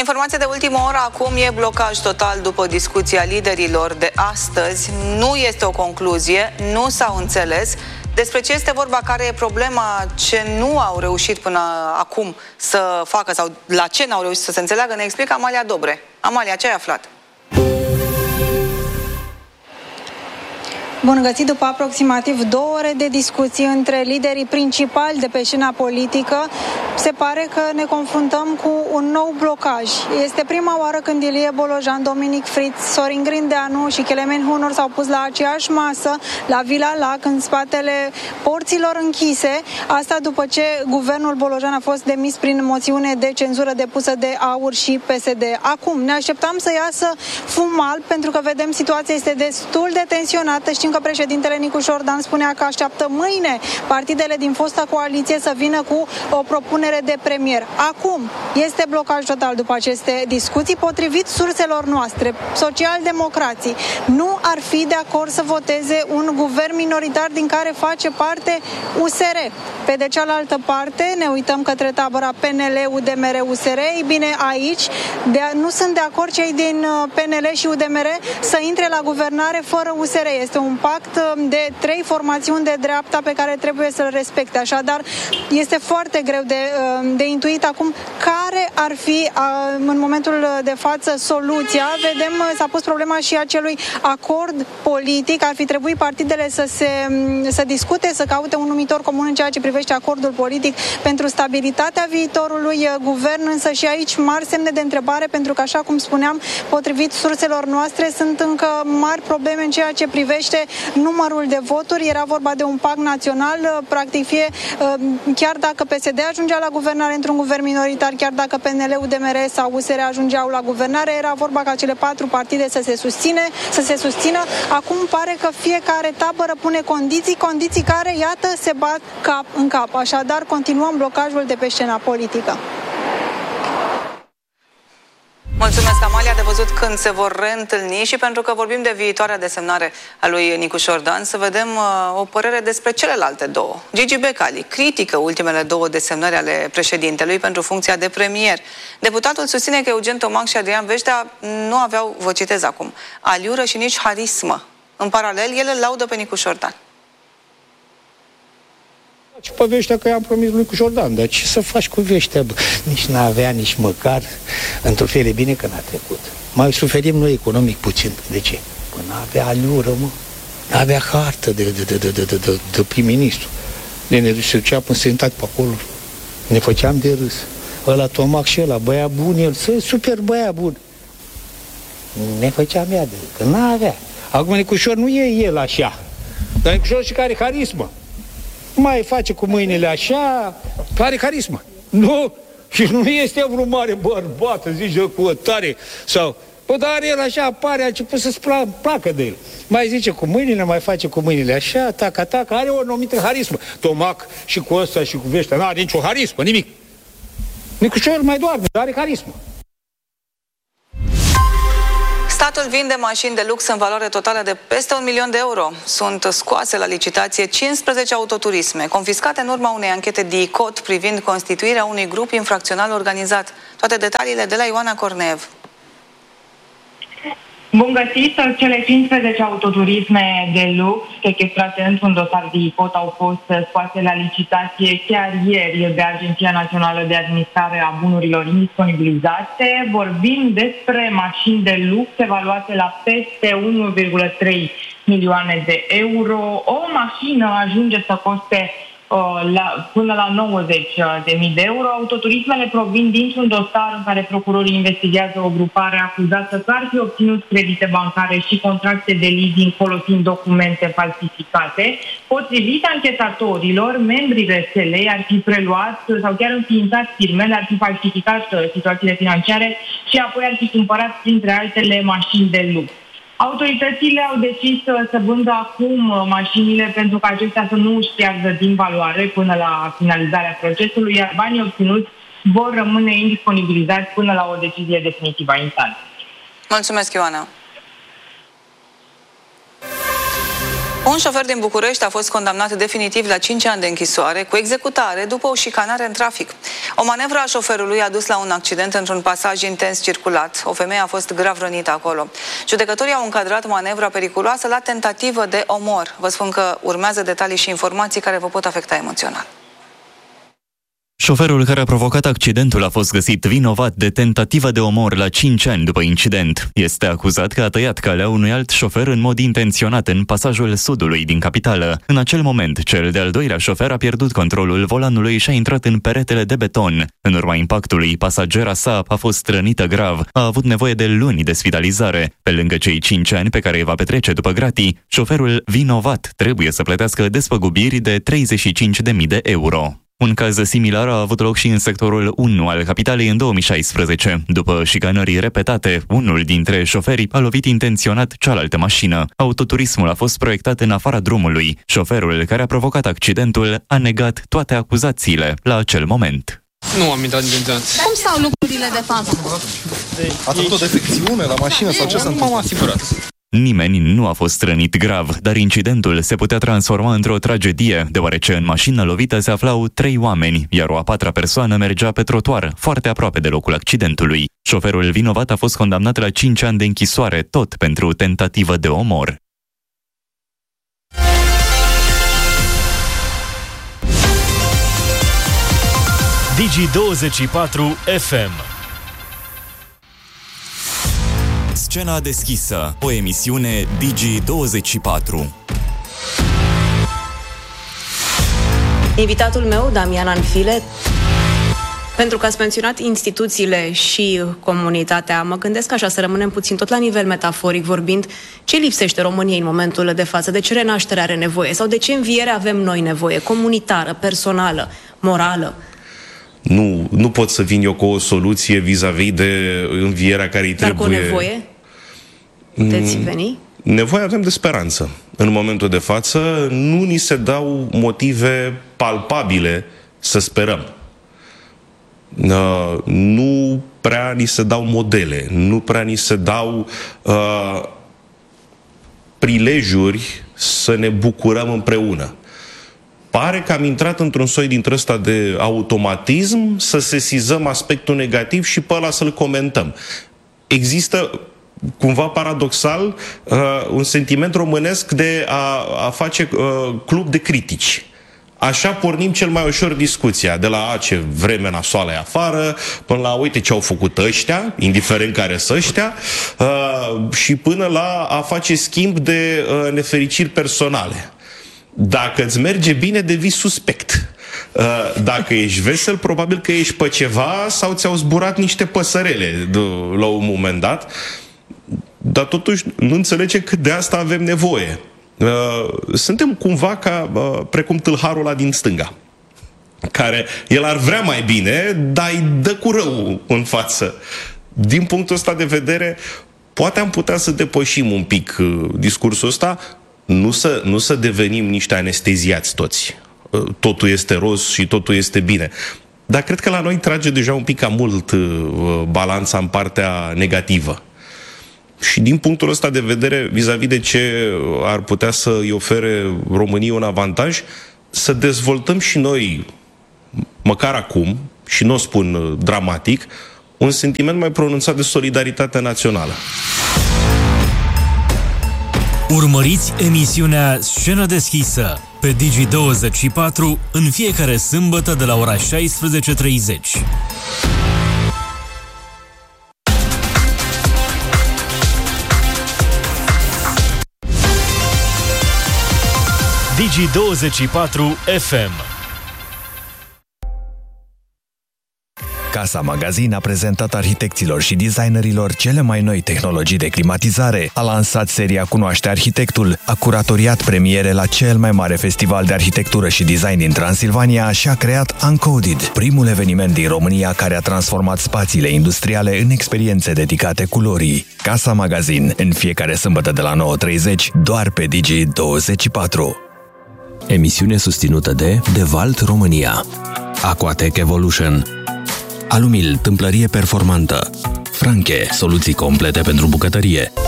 O informație de ultimă oră, acum e blocaj total după discuția liderilor de astăzi. Nu este o concluzie, nu s-au înțeles. Despre ce este vorba, care e problema, ce nu au reușit până acum să facă sau la ce n-au reușit să se înțeleagă, ne explică Amalia Dobre. Amalia, ce ai aflat? Bun găsit! După aproximativ 2 ore de discuții între liderii principali de pe scena politică, se pare că ne confruntăm cu un nou blocaj. Este prima oară când Ilie Bolojan, Dominic Fritz, Sorin Grindeanu și Kelemen Hunor s-au pus la aceeași masă la Vila Lac, în spatele porților închise. Asta după ce guvernul Bolojan a fost demis prin moțiune de cenzură depusă de AUR și PSD. Acum ne așteptam să iasă fum alb, pentru că vedem situația este destul de tensionată. Știm că președintele Nicu Șordan spunea că așteaptă mâine partidele din fosta coaliție să vină cu o propunere de premier. Acum este blocaj total după aceste discuții. Potrivit surselor noastre, socialdemocrații nu ar fi de acord să voteze un guvern minoritar din care face parte USR. Pe de cealaltă parte ne uităm către tabăra PNL, UDMR, USR. Ei bine, aici nu sunt de acord cei din PNL și UDMR să intre la guvernare fără USR. Este un pact de 3 formațiuni de dreapta pe care trebuie să-l respecte. Așadar, este foarte greu de intuit acum care ar fi în momentul de față soluția. Vedem, s-a pus problema și acelui acord politic. Ar fi trebuit partidele să discute, să caute un numitor comun în ceea ce privește acordul politic pentru stabilitatea viitorului guvern, însă și aici mari semne de întrebare, pentru că, așa cum spuneam, potrivit surselor noastre, sunt încă mari probleme în ceea ce privește numărul de voturi. Era vorba de un pact național, practic chiar dacă PSD ajungea la guvernare într-un guvern minoritar, chiar dacă PNL, UDMR sau USR ajungeau la guvernare, era vorba ca cele 4 partide să se susțină. Acum pare că fiecare tabără pune condiții care, iată, se bat cap în cap. Așadar, continuăm blocajul de pe scena politică. Mulțumesc, Amalia, de văzut când se vor reîntâlni și pentru că vorbim de viitoarea desemnare a lui Nicu Șordan, să vedem o părere despre celelalte două. Gigi Becali critică ultimele 2 desemnări ale președintelui pentru funcția de premier. Deputatul susține că Eugen Tomac și Adrian Veștea nu aveau, vă citez acum, aliură și nici harismă. În paralel, el îl laudă pe Nicu Șordan. Și pe Veștea că i-am promis lui cu Șordan, dar ce să faci cu Veștea, bă? Nici n-avea, nici măcar, într-un fel e bine că n-a trecut. Mai suferim noi economic puțin. De ce? Păi n-avea aliură, mă. N-avea hartă de prim-ministru. Ne ducea până sentat pe acolo. Ne făceam de râs. Ăla Tomac și ăla, băia bun el, super băia bun. Ne făceam ea de râs, că n-avea. Acum Nicușor nu e el așa, dar Nicușor și care are harismă. Mai face cu mâinile așa, are carismă. Nu, și nu este vreun mare bărbat, zici, cu o tare, sau... Păi, dar el așa apare, a început să-ți placă de el. Mai zice cu mâinile, mai face cu mâinile așa, taca, are o anumită harismă. Tomac și cu ăsta și cu Veștea, n-are nicio harismă, nimic. Nicușor mai doarme, dar are carismă. Statul vinde mașini de lux în valoare totală de peste 1 milion de euro. Sunt scoase la licitație 15 autoturisme, confiscate în urma unei anchete DICOT privind constituirea unui grup infracțional organizat. Toate detaliile de la Ioana Corneev. Bun găsit! Cele 15 autoturisme de lux sechestrate într-un dosar DICOT au fost scoase la licitație chiar ieri de Agenția Națională de Administrare a Bunurilor Indisponibilizate. Vorbim despre mașini de lux evaluate la peste 1,3 milioane de euro. O mașină ajunge să coste până la 90.000 de euro. Autoturismele provin dintr-un dosar în care procurorii investigează o grupare acuzată că ar fi obținut credite bancare și contracte de leasing folosind documente falsificate. Potrivit anchetatorilor, membrii rețelei ar fi preluat sau chiar înființat firmele, ar fi falsificat situațiile financiare și apoi ar fi cumpărat, printre altele, mașini de lux. Autoritățile au decis să vândă acum mașinile pentru că acestea să nu își piardă din valoare până la finalizarea procesului, iar banii obținuți vor rămâne indisponibilizați până la o decizie definitivă a instanței. Mulțumesc, Ioana! Un șofer din București a fost condamnat definitiv la 5 ani de închisoare cu executare după o șicanare în trafic. O manevră a șoferului a dus la un accident într-un pasaj intens circulat. O femeie a fost grav rănită acolo. Judecătorii au încadrat manevra periculoasă la tentativă de omor. Vă spun că urmează detalii și informații care vă pot afecta emoțional. Șoferul care a provocat accidentul a fost găsit vinovat de tentativă de omor la 5 ani după incident. Este acuzat că a tăiat calea unui alt șofer în mod intenționat în pasajul sudului din capitală. În acel moment, cel de-al doilea șofer a pierdut controlul volanului și a intrat în peretele de beton. În urma impactului, pasagera sa a fost rănită grav. A avut nevoie de luni de spitalizare. Pe lângă cei 5 ani pe care îi va petrece după gratii, șoferul vinovat trebuie să plătească despăgubiri de 35.000 de euro. Un caz similar a avut loc și în sectorul 1 al capitalei în 2016. După șicanări repetate, unul dintre șoferi a lovit intenționat cealaltă mașină. Autoturismul a fost proiectat în afara drumului. Șoferul care a provocat accidentul a negat toate acuzațiile la acel moment. Nu am intrat intenționat. Cum stau lucrurile de fapt? Ați avut o defecțiune la mașină sau ce s-a întâmplat? M-am asigurat. Nimeni nu a fost rănit grav, dar incidentul se putea transforma într-o tragedie, deoarece în mașină lovită se aflau 3 oameni, iar o a 4-a persoană mergea pe trotuar, foarte aproape de locul accidentului. Șoferul vinovat a fost condamnat la 5 ani de închisoare, tot pentru tentativă de omor. Digi24 FM. Scena deschisă, o emisiune Digi24. Invitatul meu, Damian Anfile, pentru că ați menționat instituțiile și comunitatea, mă gândesc așa să rămânem puțin tot la nivel metaforic vorbind, ce lipsește României în momentul de față, de ce renaștere are nevoie sau de ce înviere avem noi nevoie, comunitară, personală, morală? Nu pot să vin eu cu o soluție vis-a-vis de învierea care îi trebuie. Dar cu o nevoie? Puteți veni? Nevoie avem de speranță. În momentul de față nu ni se dau motive palpabile să sperăm. Nu prea ni se dau modele, nu prea ni se dau prilejuri să ne bucurăm împreună. Pare că am intrat într-un soi dintre ăsta de automatism să sesizăm aspectul negativ și pe ăla să-l comentăm. Există, cumva paradoxal, un sentiment românesc de a face club de critici. Așa pornim cel mai ușor discuția, de la ce vreme nasoală e afară, până la uite ce au făcut ăștia, indiferent care sunt ăștia, și până la a face schimb de nefericiri personale. Dacă îți merge bine, devii suspect. Dacă ești vesel, probabil că ești pe ceva sau ți-au zburat niște păsărele la un moment dat. Dar totuși nu înțelege cât de asta avem nevoie. Suntem cumva precum tâlharul ăla din stânga, care el ar vrea mai bine, dar îi dă cu rău în față. Din punctul ăsta de vedere, poate am putea să depășim un pic discursul ăsta, nu să devenim niște anesteziați toți. Totul este roz și totul este bine. Dar cred că la noi trage deja un pic cam mult balanța în partea negativă. Și din punctul ăsta de vedere, vis-a-vis de ce ar putea să îi ofere României un avantaj, să dezvoltăm și noi, măcar acum, și nu o spun dramatic, un sentiment mai pronunțat de solidaritate națională. Urmăriți emisiunea Scenă deschisă pe Digi24 în fiecare sâmbătă de la ora 16:30. Digi24 FM. Casa Magazin a prezentat arhitecților și designerilor cele mai noi tehnologii de climatizare, a lansat seria Cunoaște Arhitectul, a curatoriat premiere la cel mai mare festival de arhitectură și design din Transilvania și a creat Uncoded, primul eveniment din România care a transformat spațiile industriale în experiențe dedicate culorii. Casa Magazin, în fiecare sâmbătă de la 9:30, doar pe Digi24. Emisiune susținută de Devalt România, Aquatec Evolution, Alumil, tâmplărie performantă, Franche, soluții complete pentru bucătărie.